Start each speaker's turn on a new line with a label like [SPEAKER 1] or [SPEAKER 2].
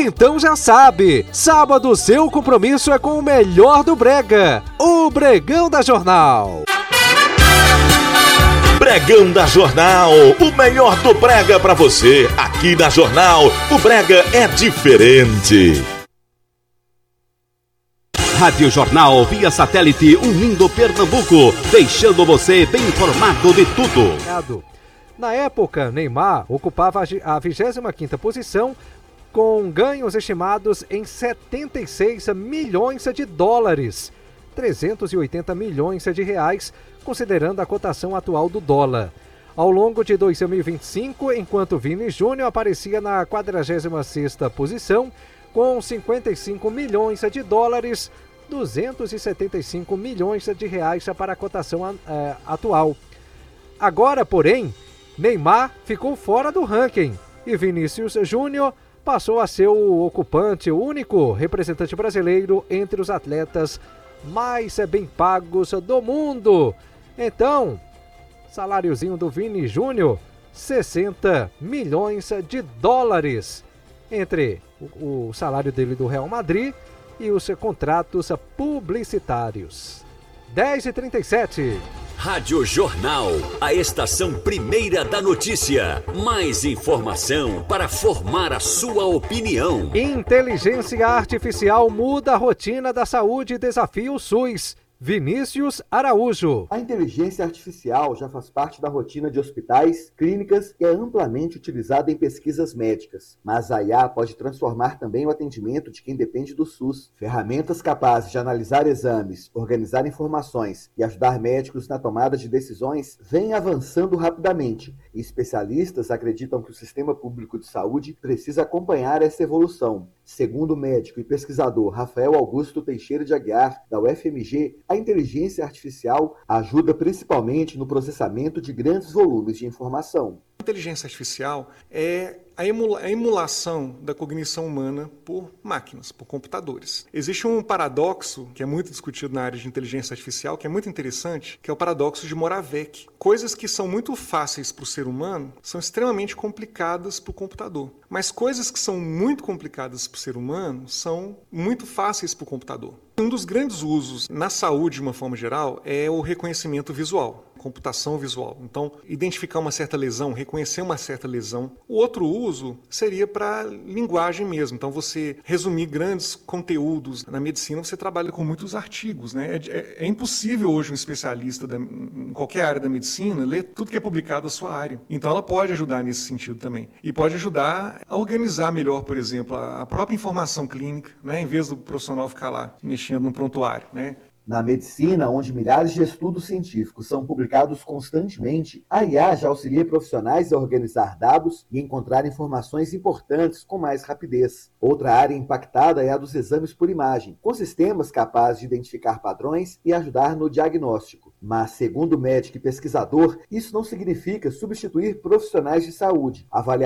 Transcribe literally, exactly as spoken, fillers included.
[SPEAKER 1] Então já sabe, sábado seu compromisso é com o melhor do brega, o Bregão da Jornal.
[SPEAKER 2] Bregão da Jornal, o melhor do brega pra você. Aqui na Jornal, o brega é diferente.
[SPEAKER 3] Rádio Jornal via satélite unindo Pernambuco, deixando você bem informado de tudo.
[SPEAKER 1] Na época, Neymar ocupava a vigésima quinta posição com ganhos estimados em setenta e seis milhões de dólares, trezentos e oitenta milhões de reais, considerando a cotação atual do dólar. Ao longo de dois mil e vinte e cinco, enquanto Vini Júnior aparecia na quadragésima sexta posição com cinquenta e cinco milhões de dólares, duzentos e setenta e cinco milhões de reais para a cotação é, atual. Agora, porém, Neymar ficou fora do ranking e Vinícius Júnior passou a ser o ocupante, o único representante brasileiro entre os atletas mais bem pagos do mundo. Então, saláriozinho do Vini Júnior, sessenta milhões de dólares, entre o, o salário dele do Real Madrid e os contratos publicitários. dez e trinta e sete.
[SPEAKER 4] Rádio Jornal, a estação primeira da notícia. Mais informação para formar a sua opinião.
[SPEAKER 1] Inteligência artificial muda a rotina da saúde e desafia o SUS. Vinícius Araújo.
[SPEAKER 5] A inteligência artificial já faz parte da rotina de hospitais, clínicas e é amplamente utilizada em pesquisas médicas. Mas a I A pode transformar também o atendimento de quem depende do SUS. Ferramentas capazes de analisar exames, organizar informações e ajudar médicos na tomada de decisões vêm avançando rapidamente. E especialistas acreditam que o sistema público de saúde precisa acompanhar essa evolução. Segundo o médico e pesquisador Rafael Augusto Teixeira de Aguiar, da U F M G, a inteligência artificial ajuda principalmente no processamento de grandes volumes de informação.
[SPEAKER 6] A inteligência artificial é a, emula- a emulação da cognição humana por máquinas, por computadores. Existe um paradoxo que é muito discutido na área de inteligência artificial, que é muito interessante, que é o paradoxo de Moravec. Coisas que são muito fáceis para o ser humano são extremamente complicadas para o computador. Mas coisas que são muito complicadas para o ser humano são muito fáceis para o computador. Um dos grandes usos na saúde, de uma forma geral, é o reconhecimento visual, computação visual. Então, identificar uma certa lesão, reconhecer uma certa lesão. O outro uso seria para linguagem mesmo. Então, você resumir grandes conteúdos. Na medicina, você trabalha com muitos artigos, né? É, é, é impossível hoje um especialista da, em qualquer área da medicina ler tudo que é publicado na sua área. Então, ela pode ajudar nesse sentido também. E pode ajudar a organizar melhor, por exemplo, a, a própria informação clínica, né? Em vez do profissional ficar lá mexendo no prontuário, né?
[SPEAKER 5] Na medicina, onde milhares de estudos científicos são publicados constantemente, a I A já auxilia profissionais a organizar dados e encontrar informações importantes com mais rapidez. Outra área impactada é a dos exames por imagem, com sistemas capazes de identificar padrões e ajudar no diagnóstico. Mas, segundo o médico e pesquisador, isso não significa substituir profissionais de saúde. Avaliar